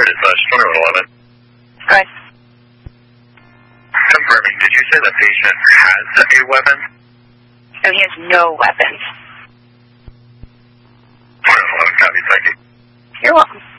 2011. Good. Confirming, did you say the patient has a weapon? No, he has no weapons. 2011, copy, thank you. You're welcome.